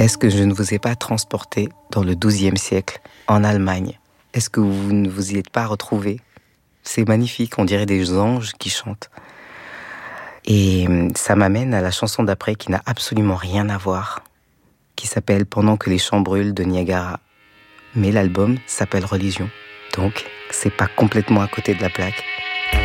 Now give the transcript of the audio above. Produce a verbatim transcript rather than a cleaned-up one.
Est-ce que je ne vous ai pas transporté dans le douzième siècle, en Allemagne? Est-ce que vous ne vous y êtes pas retrouvés? C'est magnifique, on dirait des anges qui chantent. Et ça m'amène à la chanson d'après qui n'a absolument rien à voir, qui s'appelle « Pendant que les champs brûlent » de Niagara. Mais l'album s'appelle « Religion ». Donc, c'est pas complètement à côté de la plaque.